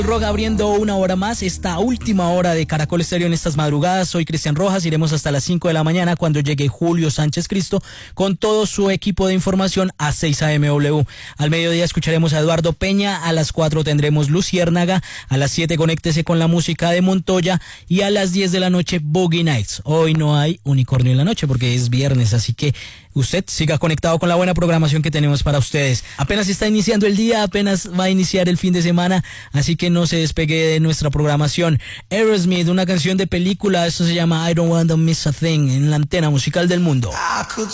Rock abriendo una hora más, esta última hora de Caracol Estéreo en estas madrugadas. Soy Cristian Rojas, iremos hasta las 5 de la mañana cuando llegue Julio Sánchez Cristo con todo su equipo de información a 6 AMW. Al mediodía escucharemos a Eduardo Peña, a las 4 tendremos Luciérnaga, a las 7 conéctese con la música de Montoya y a las 10 de la noche Boogie Nights. Hoy no hay unicornio en la noche porque es viernes, así que usted siga conectado con la buena programación que tenemos para ustedes. Apenas está iniciando el día, apenas va a iniciar el fin de semana, así que no se despegue de nuestra programación. Aerosmith, una canción de película, esto se llama I Don't Want to Miss a Thing en la antena musical del mundo.